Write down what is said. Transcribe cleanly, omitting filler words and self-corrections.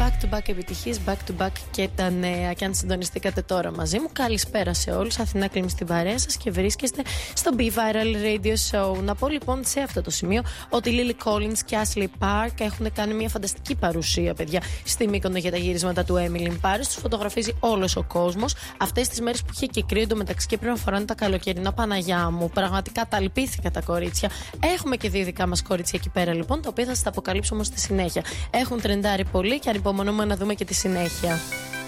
back to back επιτυχίες, back to back και τα νέα. Και αν συντονιστήκατε τώρα μαζί μου, καλησπέρα σε όλους. Αθηνά Κλίμη στην παρέα σας και βρίσκεστε στο Be Viral Radio Show. Να πω λοιπόν σε αυτό το σημείο ότι η Lily Collins και Ashley Park έχουν κάνει μια φανταστική παρουσία, παιδιά, στη Μύκονο για τα γυρίσματα του Emily in Paris. Τους φωτογραφίζει όλος ο κόσμος. Αυτές τις μέρες που είχε και κρύο εντωμεταξύ και πρέπει να φοράνε τα καλοκαιρινά, Παναγιά μου. Πραγματικά τα αλπήθηκα τα κορίτσια. Έχουμε και δύο δικά μας κορίτσια εκεί πέρα λοιπόν, τα οποία θα σας τα αποκαλύψω όμως στη συνέχεια. Έχουν τρεντάρει πολύ και ανυπομονούμε να δούμε και τη συνέχεια.